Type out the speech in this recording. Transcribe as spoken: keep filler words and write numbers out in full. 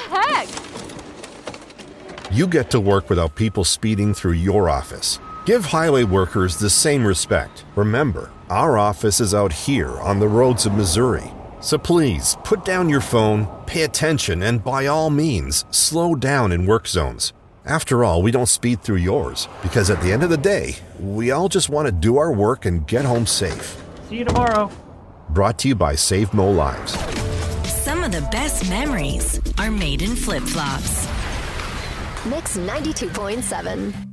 heck? You get to work without people speeding through your office. Give highway workers the same respect. Remember, our office is out here on the roads of Missouri. So please, put down your phone, pay attention, and by all means, slow down in work zones. After all, we don't speed through yours, because at the end of the day, we all just want to do our work and get home safe. See you tomorrow. Brought to you by Save Mo Lives. Some of the best memories are made in flip-flops. Mix ninety-two point seven.